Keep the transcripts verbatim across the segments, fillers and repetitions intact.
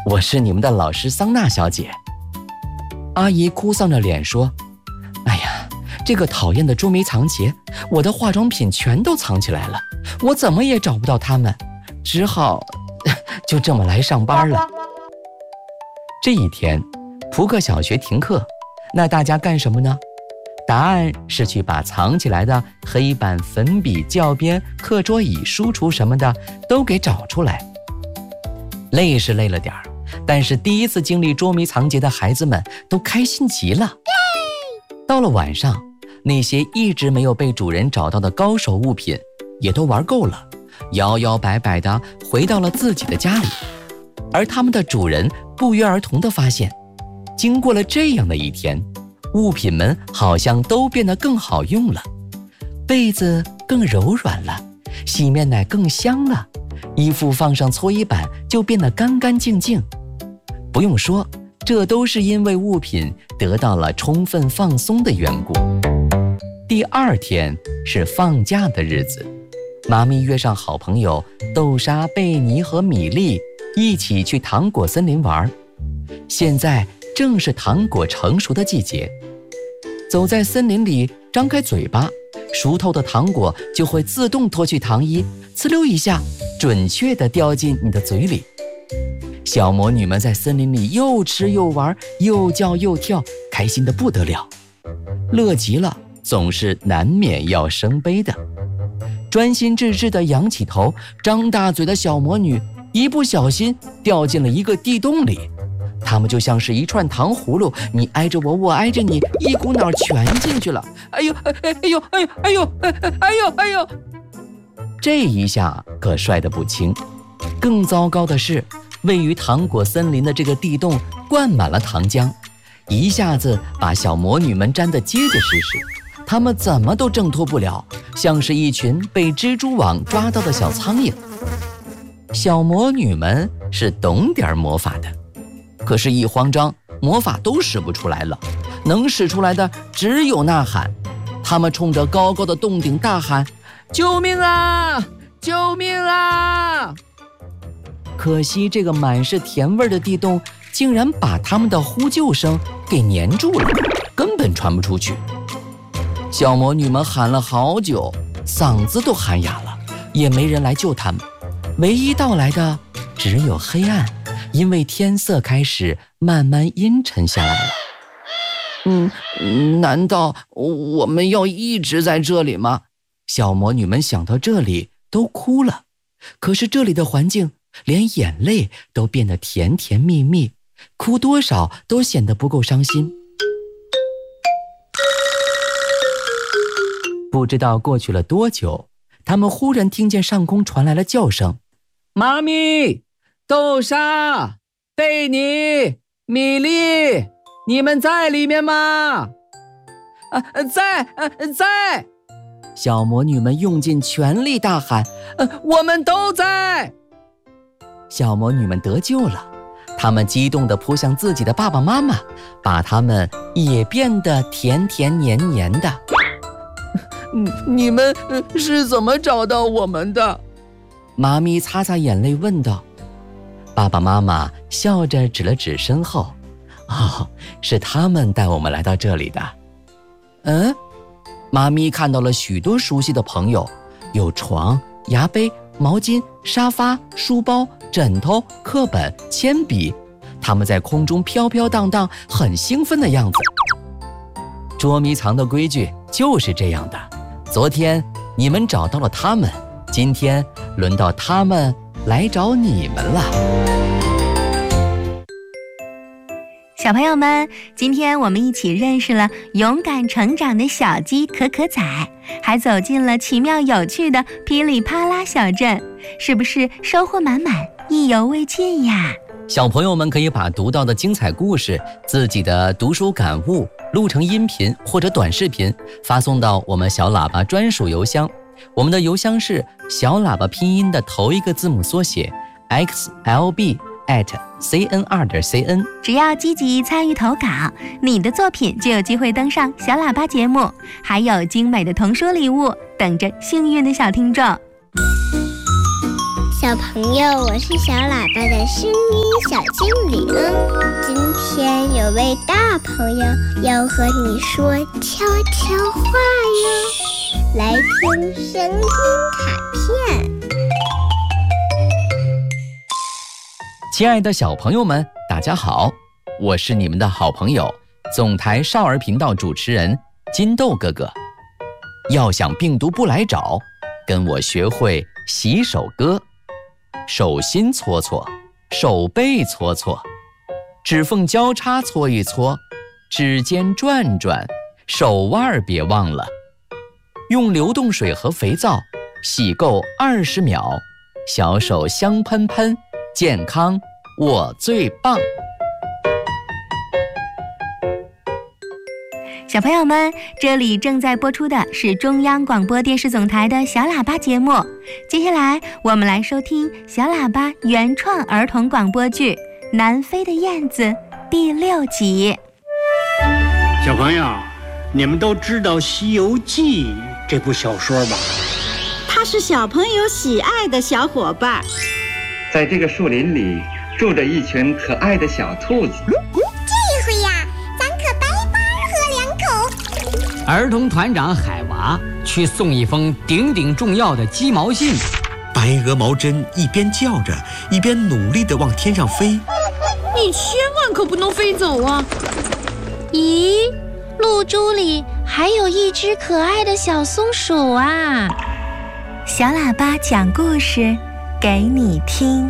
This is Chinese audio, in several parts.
我是你们的老师桑娜小姐。阿姨哭丧着脸说，哎呀，这个讨厌的捉迷藏节，我的化妆品全都藏起来了，我怎么也找不到它们，只好就这么来上班了。这一天，扑克小学停课，那大家干什么呢？答案是去把藏起来的黑板、粉笔、教鞭、课桌椅、书橱什么的都给找出来。累是累了点儿，但是第一次经历捉迷藏节的孩子们都开心极了。到了晚上，那些一直没有被主人找到的高手物品也都玩够了，摇摇摆摆地回到了自己的家里。而他们的主人不约而同地发现，经过了这样的一天，物品们好像都变得更好用了，被子更柔软了，洗面奶更香了，衣服放上搓衣板就变得干干净净。不用说，这都是因为物品得到了充分放松的缘故。第二天是放假的日子，妈咪约上好朋友豆沙、贝尼和米粒一起去糖果森林玩。现在正是糖果成熟的季节，走在森林里，张开嘴巴，熟透的糖果就会自动脱去糖衣，呲溜一下，准确地掉进你的嘴里。小魔女们在森林里又吃又玩，又叫又跳，开心得不得了。乐极了，总是难免要生悲的。专心致志地仰起头，张大嘴的小魔女一不小心掉进了一个地洞里。它们就像是一串糖葫芦，你挨着我，我挨着你，一股脑全进去了。哎呦，哎哎呦，哎呦，哎呦，哎呦，哎呦！这一下可摔得不轻。更糟糕的是，位于糖果森林的这个地洞灌满了糖浆，一下子把小魔女们粘得结结实实，她们怎么都挣脱不了，像是一群被蜘蛛网抓到的小苍蝇。小魔女们是懂点魔法的，可是一慌张，魔法都使不出来了，能使出来的只有呐喊。他们冲着高高的洞顶大喊，救命啊，救命啊！可惜这个满是甜味的地洞竟然把他们的呼救声给粘住了，根本传不出去。小魔女们喊了好久，嗓子都喊哑了，也没人来救他们。唯一到来的只有黑暗，因为天色开始慢慢阴沉下来了。嗯，难道我们要一直在这里吗？小魔女们想到这里都哭了。可是这里的环境连眼泪都变得甜甜蜜蜜，哭多少都显得不够伤心。不知道过去了多久，他们忽然听见上空传来了叫声，妈咪，豆沙，贝尼，米粒，你们在里面吗？啊，在，啊，在！小魔女们用尽全力大喊，呃，我们都在！小魔女们得救了，她们激动地扑向自己的爸爸妈妈，把他们也变得甜甜黏黏的。你们是怎么找到我们的？妈咪擦擦眼泪问道。爸爸妈妈笑着指了指身后，哦，是他们带我们来到这里的。嗯，妈咪看到了许多熟悉的朋友，有床、牙杯、毛巾、沙发、书包、枕头、课本、铅笔，他们在空中飘飘荡荡，很兴奋的样子。捉迷藏的规矩就是这样的，昨天你们找到了他们，今天轮到他们来找你们了。 小朋友们，今天我们一起认识了勇敢成长的小鸡可可仔，还走进了奇妙有趣的噼里啪啦小镇，是不是收获满满，意犹未尽呀？ 小朋友们可以把读到的精彩故事、自己的读书感悟录成音频或者短视频，发送到我们小喇叭专属邮箱。我们的邮箱是小喇叭拼音的头一个字母缩写 X L B at C N 二 点 C N。 只要积极参与投稿，你的作品就有机会登上小喇叭节目，还有精美的童书礼物等着幸运的小听众。 小朋友，我是小喇叭的声音小精灵。今天有位大朋友要和你说悄悄话哟，来听声音卡片。 亲爱的小朋友们，大家好，我是你们的好朋友，总台少儿频道主持人金豆哥哥。要想病毒不来找，跟我学会洗手歌。手心搓搓，手背搓搓，指缝交叉搓一搓，指尖转转，手腕别忘了。用流动水和肥皂洗够二十秒，小手香喷喷，健康我最棒。 小朋友们，这里正在播出的是中央广播电视总台的小喇叭节目。接下来我们来收听小喇叭原创儿童广播剧《南飞的燕子》第六集。 小朋友，你们都知道《西游记》这部小说吧？ 它是小朋友喜爱的小伙伴。 在这个树林里住着一群可爱的小兔子。 这回呀，咱可白白喝两口。 儿童团长海娃去送一封顶顶重要的鸡毛信。 白鹅毛针一边叫着，一边努力地往天上飞。 你千万可不能飞走啊！ 咦，露珠里还有一只可爱的小松鼠啊！ 小喇叭讲故事给你听。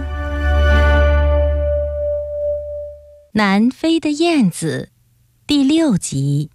南飞的燕子第六集。